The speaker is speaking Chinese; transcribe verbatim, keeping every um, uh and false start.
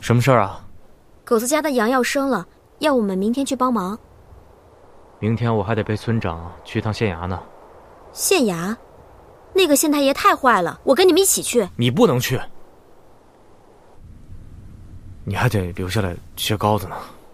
什么事儿啊？ 狗子家的羊要生了，要我们明天去帮忙。 明天我还得陪村长去趟县衙呢。 县衙？那个县太爷太坏了，我跟你们一起去。 你不能去，你还得留下来切糕子呢。